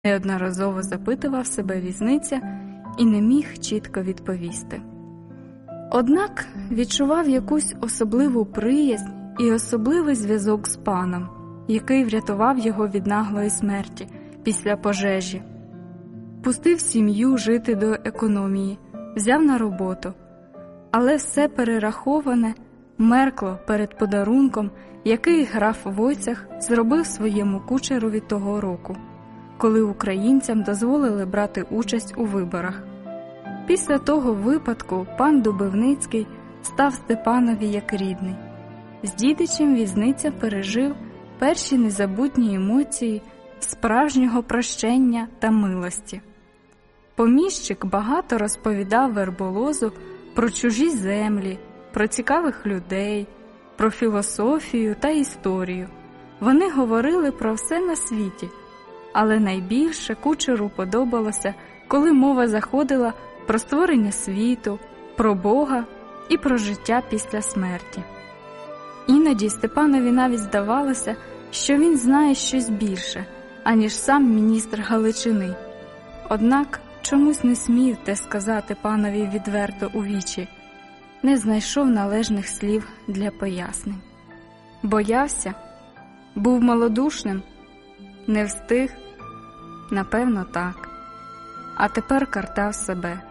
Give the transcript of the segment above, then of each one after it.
неодноразово запитував себе візниця і не міг чітко відповісти. Однак відчував якусь особливу приязнь і особливий зв'язок з паном, який врятував його від наглої смерті після пожежі. Пустив сім'ю жити до економії, взяв на роботу, але все перераховане меркло перед подарунком, який граф Войцех зробив своєму кучерові того року, коли українцям дозволили брати участь у виборах. Після того випадку пан Дубовницький став Степанові як рідний. З дідичем візниця пережив перші незабутні емоції справжнього прощення та милості. Поміщик багато розповідав Верболозу про чужі землі, про цікавих людей, про філософію та історію. Вони говорили про все на світі, але найбільше кучеру подобалося, коли мова заходила про створення світу, про Бога і про життя після смерті. Іноді Степанові навіть здавалося, що він знає щось більше, аніж сам міністр Галичини. Однак чомусь не смів те сказати панові відверто у вічі, не знайшов належних слів для пояснень. Боявся? Був малодушним? Не встиг? Напевно, так. А тепер картав себе.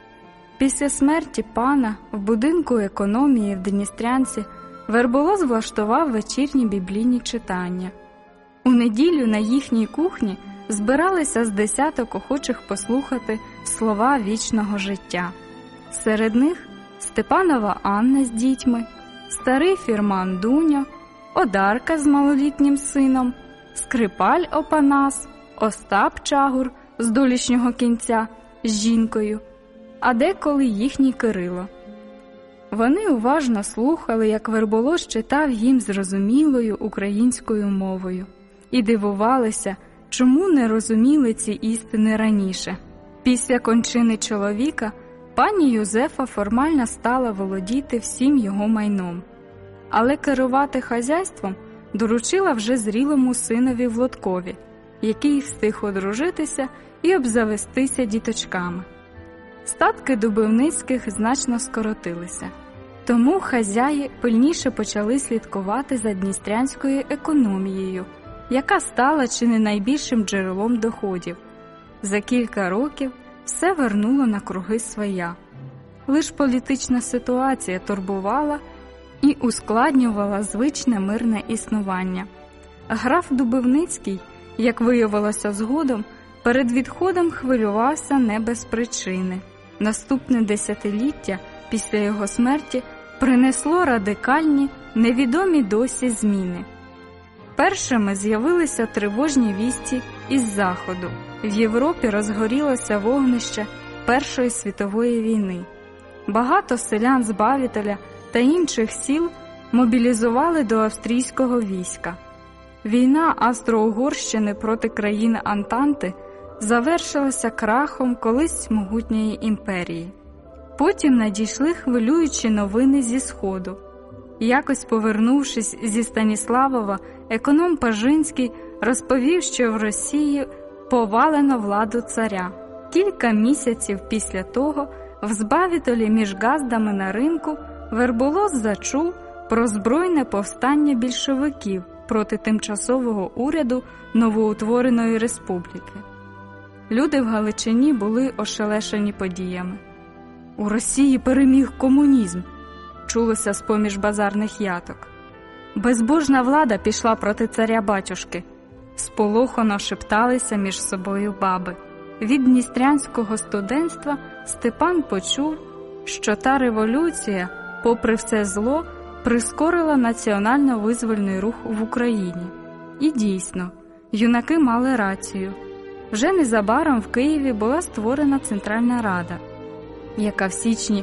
Після смерті пана в будинку економії в Дністрянці Верболоз влаштував вечірні біблійні читання. У неділю на їхній кухні збиралися з десяток охочих послухати слова вічного життя. Серед них Степанова Анна з дітьми, старий фірман Дуня, Одарка з малолітнім сином, Скрипаль Опанас, Остап Чагур з Долішнього Кінця з жінкою, а деколи їхній Кирило. Вони уважно слухали, як Верболоз читав їм зрозумілою українською мовою, і дивувалися, чому не розуміли ці істини раніше. Після кончини чоловіка пані Юзефа формально стала володіти всім його майном, але керувати хазяйством доручила вже зрілому синові Влодкові, який встиг одружитися і обзавестися діточками. Статки Дубовницьких значно скоротилися, тому хазяї пильніше почали слідкувати за дністрянською економією, яка стала чи не найбільшим джерелом доходів. За кілька років все вернуло на круги своя. Лиш політична ситуація турбувала і ускладнювала звичне мирне існування. Граф Дубовницький, як виявилося згодом, перед відходом хвилювався не без причини. Наступне десятиліття після його смерті принесло радикальні, невідомі досі зміни. Першими з'явилися тривожні вісті із Заходу. В Європі розгорілося вогнище Першої світової війни. Багато селян з Бавітеля та інших сіл мобілізували до австрійського війська. Війна Австро-Угорщини проти країн Антанти завершилася крахом колись могутньої імперії. Потім надійшли хвилюючі новини зі Сходу. Якось повернувшись зі Станіславова, економ Пажинський розповів, що в Росії повалено владу царя. Кілька місяців після того в Збавітолі між газдами на ринку Верболоз зачув про збройне повстання більшовиків проти тимчасового уряду новоутвореної республіки. Люди в Галичині були ошелешені подіями. «У Росії переміг комунізм», чулося з-поміж базарних яток. «Безбожна влада пішла проти царя-батюшки», сполохано шепталися між собою баби. Від дністрянського студентства Степан почув, що та революція, попри все зло, прискорила національно-визвольний рух в Україні. І дійсно, юнаки мали рацію. Вже незабаром в Києві була створена Центральна Рада, яка в січні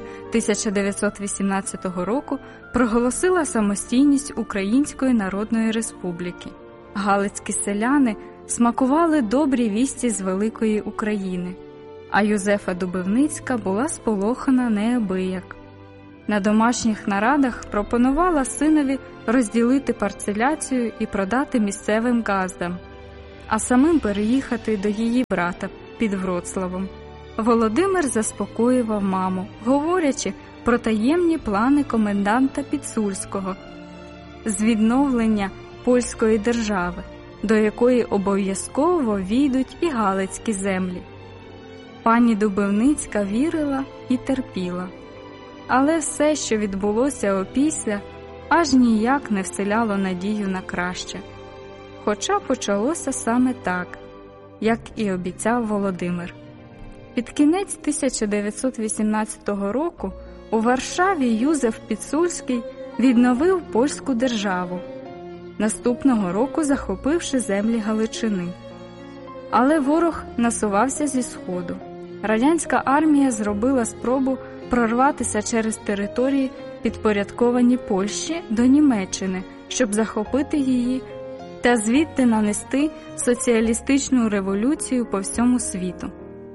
1918 року проголосила самостійність Української Народної Республіки. Галицькі селяни смакували добрі вісті з великої України, а Юзефа Дубовницька була сполохана неабияк. На домашніх нарадах пропонувала синові розділити парцеляцію і продати місцевим газдам. а самим переїхати до її брата під Вроцлавом. Володимир заспокоював маму, говорячи про таємні плани коменданта Підсульського з відновлення польської держави, до якої обов'язково війдуть і галицькі землі. Пані Дубовницька вірила і терпіла. Але все, що відбулося опісля, аж ніяк не вселяло надію на краще. Хоча почалося саме так, як і обіцяв Володимир. Під кінець 1918 року у Варшаві Юзеф Підсульський відновив польську державу, наступного року захопивши землі Галичини. Але ворог насувався зі сходу. Радянська армія зробила спробу прорватися через території, підпорядковані Польщі, до Німеччини, щоб захопити її та звідти нанести соціалістичну революцію по всьому світу.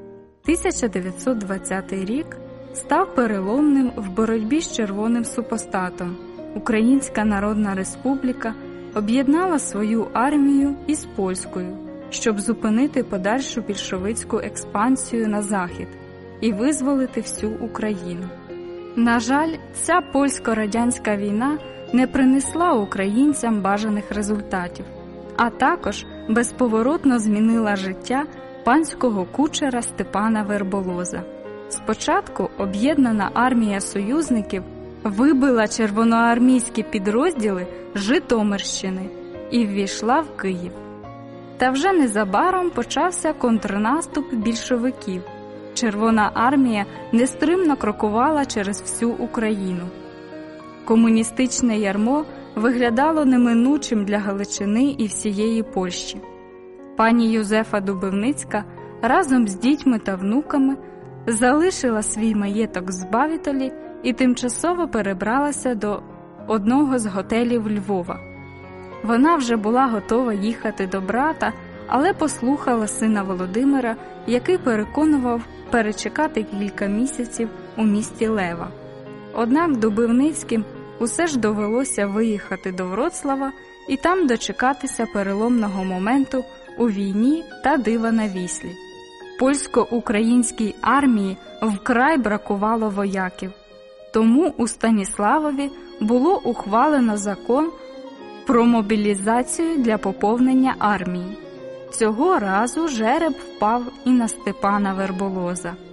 1920 рік став переломним в боротьбі з червоним супостатом. Українська Народна Республіка об'єднала свою армію із польською, щоб зупинити подальшу більшовицьку експансію на захід і визволити всю Україну. На жаль, ця польсько-радянська війна не принесла українцям бажаних результатів, а також безповоротно змінила життя панського кучера Степана Верболоза. Спочатку об'єднана армія союзників вибила червоноармійські підрозділи Житомирщини і ввійшла в Київ. Та вже незабаром почався контрнаступ більшовиків. Червона армія нестримно крокувала через всю Україну. Комуністичне ярмо виглядало неминучим для Галичини і всієї Польщі. Пані Юзефа Дубовницька разом з дітьми та внуками залишила свій маєток з Бавітолі і тимчасово перебралася до одного з готелів Львова. Вона вже була готова їхати до брата, але послухала сина Володимира, який переконував перечекати кілька місяців у місті Лева. Однак Дубовницьким усе ж довелося виїхати до Вроцлава і там дочекатися переломного моменту у війні та дива на Віслі. Польсько-українській армії вкрай бракувало вояків. Тому у Станіславові було ухвалено закон про мобілізацію для поповнення армії. Цього разу жереб впав і на Степана Верболоза.